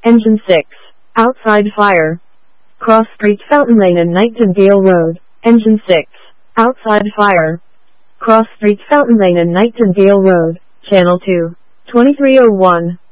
Engine 6. Outside fire. Cross Street Fountain Lane and Nightingale Road. Engine 6. Outside fire. Cross Street Fountain Lane and Nightingale Road. Channel 2. 2301.